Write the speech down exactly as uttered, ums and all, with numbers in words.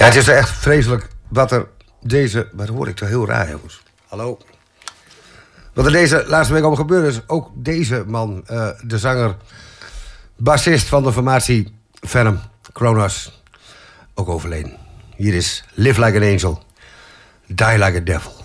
Ja, het is echt vreselijk wat er deze... Wat hoor ik toch heel raar, jongens. Hallo. Wat er deze laatste week allemaal gebeurd is. Ook deze man, uh, de zanger... bassist van de formatie Venom, Kronos... ook overleden. Hier is Live Like an Angel, Die Like a Devil.